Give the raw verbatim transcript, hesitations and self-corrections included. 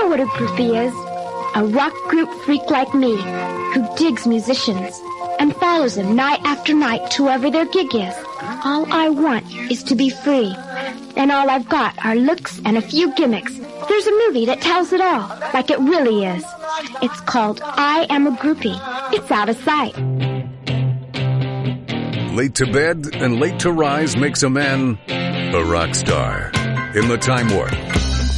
what a groupie is. A rock group freak like me, who digs musicians and follows them night after night to wherever their gig is. All I want is to be free, and all I've got are looks and a few gimmicks. There's a movie that tells it all, like it really is. It's called I Am a Groupie. It's out of sight. Late to bed and late to rise makes a man a rock star. In the Time Warp,